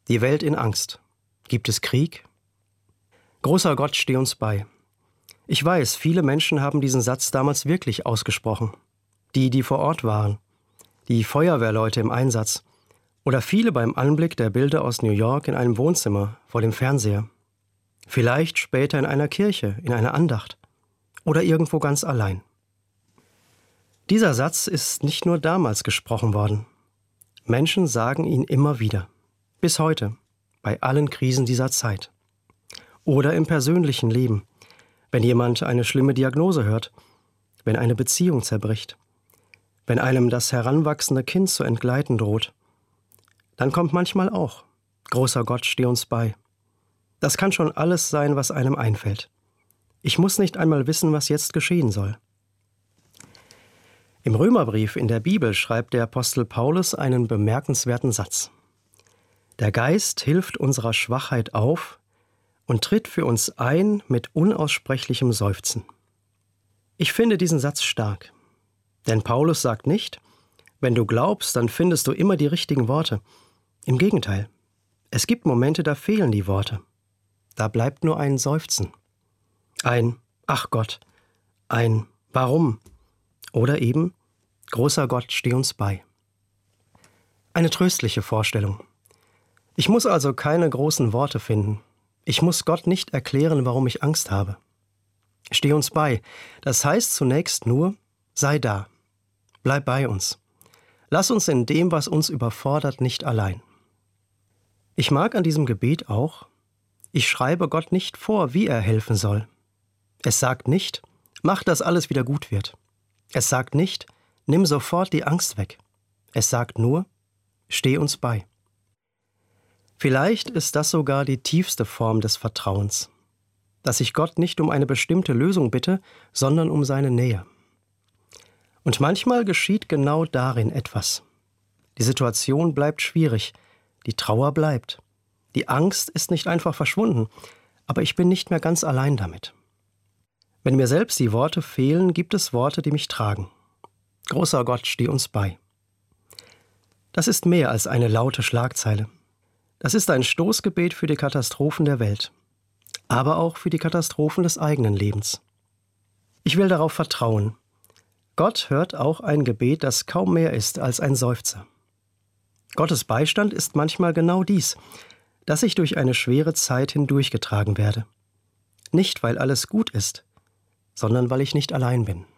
Die Welt in Angst. Gibt es Krieg? Großer Gott, steh uns bei. Ich weiß, viele Menschen haben diesen Satz damals wirklich ausgesprochen. Die vor Ort waren. Die Feuerwehrleute im Einsatz. Oder viele beim Anblick der Bilder aus New York in einem Wohnzimmer vor dem Fernseher. Vielleicht später in einer Kirche, in einer Andacht. Oder irgendwo ganz allein. Dieser Satz ist nicht nur damals gesprochen worden. Menschen sagen ihn immer wieder. Bis heute, bei allen Krisen dieser Zeit. Oder im persönlichen Leben, wenn jemand eine schlimme Diagnose hört, wenn eine Beziehung zerbricht, wenn einem das heranwachsende Kind zu entgleiten droht. Dann kommt manchmal auch: Großer Gott, steh uns bei. Das kann schon alles sein, was einem einfällt. Ich muss nicht einmal wissen, was jetzt geschehen soll. Im Römerbrief in der Bibel schreibt der Apostel Paulus einen bemerkenswerten Satz. Der Geist hilft unserer Schwachheit auf und tritt für uns ein mit unaussprechlichem Seufzen. Ich finde diesen Satz stark. Denn Paulus sagt nicht: Wenn du glaubst, dann findest du immer die richtigen Worte. Im Gegenteil. Es gibt Momente, da fehlen die Worte. Da bleibt nur ein Seufzen. Ein Ach Gott. Ein Warum. Oder eben: Großer Gott, steh uns bei. Eine tröstliche Vorstellung. Ich muss also keine großen Worte finden. Ich muss Gott nicht erklären, warum ich Angst habe. Steh uns bei. Das heißt zunächst nur: Sei da. Bleib bei uns. Lass uns in dem, was uns überfordert, nicht allein. Ich mag an diesem Gebet auch: Ich schreibe Gott nicht vor, wie er helfen soll. Es sagt nicht: Mach, dass alles wieder gut wird. Es sagt nicht: Nimm sofort die Angst weg. Es sagt nur: Steh uns bei. Vielleicht ist das sogar die tiefste Form des Vertrauens, dass ich Gott nicht um eine bestimmte Lösung bitte, sondern um seine Nähe. Und manchmal geschieht genau darin etwas. Die Situation bleibt schwierig, die Trauer bleibt. Die Angst ist nicht einfach verschwunden, aber ich bin nicht mehr ganz allein damit. Wenn mir selbst die Worte fehlen, gibt es Worte, die mich tragen. Großer Gott, steh uns bei. Das ist mehr als eine laute Schlagzeile. Das ist ein Stoßgebet für die Katastrophen der Welt, aber auch für die Katastrophen des eigenen Lebens. Ich will darauf vertrauen. Gott hört auch ein Gebet, das kaum mehr ist als ein Seufzer. Gottes Beistand ist manchmal genau dies, dass ich durch eine schwere Zeit hindurchgetragen werde. Nicht, weil alles gut ist, sondern weil ich nicht allein bin.